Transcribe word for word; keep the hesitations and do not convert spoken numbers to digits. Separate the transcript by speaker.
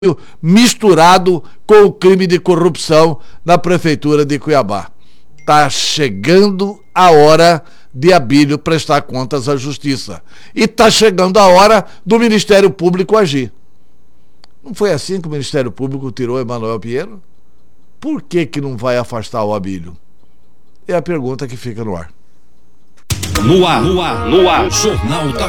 Speaker 1: misturado com o crime de corrupção na prefeitura de Cuiabá. Está chegando a hora de Abílio prestar contas à justiça. E está chegando a hora do Ministério Público agir. Não foi assim que o Ministério Público tirou Emanuel Pinheiro? Por que que não vai afastar o Abílio? É a pergunta que fica no ar.
Speaker 2: No ar, no ar, no ar, Jornal da